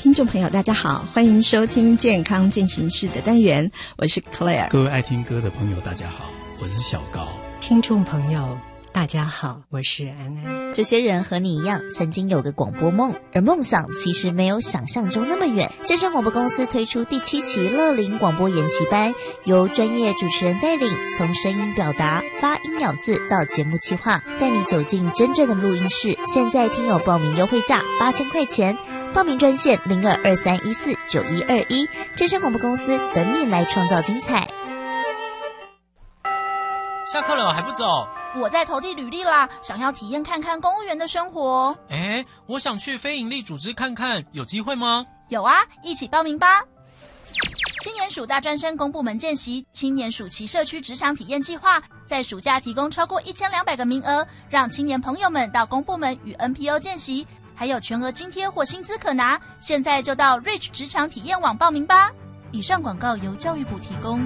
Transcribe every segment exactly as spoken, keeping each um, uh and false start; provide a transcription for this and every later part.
听众朋友大家好，欢迎收听健康进行式的单元，我是 Claire。 各位爱听歌的朋友大家好，我是小高。 听众朋友大家好，我是安安。 这些人和你一样曾经有个广播梦，而梦想其实没有想象中那么远。正声广播公司推出第七期乐龄广播研习班，由专业主持人带领，从声音表达、发音咬字到节目企划，带你走进真正的录音室。现在听友报名优惠价八千块钱，报名专线零二二三一四九一二一，正声广播公司等你来创造精彩。 下课了还不走？ 我在投递履历啦，想要体验看看公务员的生活。 诶，我想去非营利组织看看，有机会吗？ 有啊，一起报名吧。青年署大专生公部门见习青年暑期社区职场体验计划，在暑假提供超过一千两百个名额，让青年朋友们到公部门与 N P O 见习，还有全额津贴或薪资可拿。现在就到 Reach 职场体验网报名吧。以上广告由教育部提供。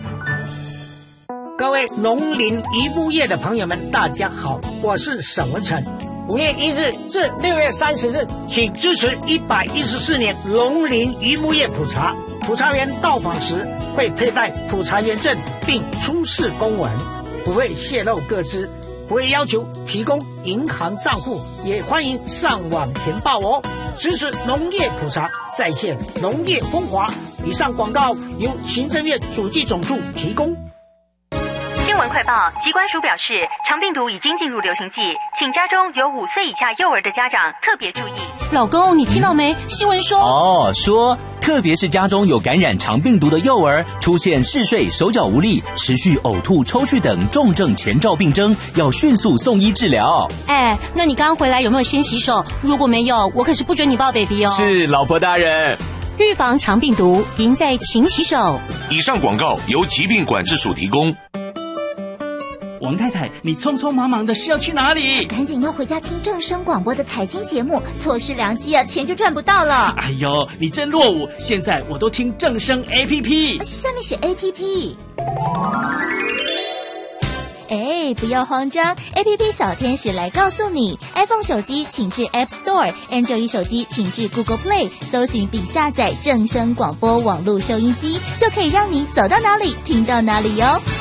各位农林渔牧业的朋友们大家好，我是沈文成。五月一日至六月三十日，请支持一百一十四年农林渔牧业普查。普查员到访时会佩戴普查员证并出示公文，不会泄露个资，不会要求提供银行账户，也欢迎上网填报哦。支持农业普查，再现农业风华。以上广告由行政院主计总处提供。 新闻快报，疾管署表示，肠病毒已经进入流行季，请家中有五岁以下幼儿的家长特别注意。 老公，你听到没？新闻说哦，说特别是家中有感染肠病毒的幼儿，出现嗜睡、手脚无力、持续呕吐、抽搐等重症前兆病征，要迅速送医治疗。 哎，那你刚回来有没有先洗手？如果没有，我可是不准你抱 baby 哦。 是，老婆大人。 预防肠病毒，赢在勤洗手。 以上广告由疾病管制署提供。 王太太，你匆匆忙忙的是要去哪里？ 赶紧要回家听正声广播的财经节目，错失良机啊，钱就赚不到了。 哎呦，你真落伍！现在我都听正声 A P P， 下面写 A P P。哎，不要慌张 ，A P P 小天使来告诉你 ，iPhone 手机请至 App Store，Android 手机请至 Google Play， 搜寻并下载正声广播网络收音机，就可以让你走到哪里听到哪里哟。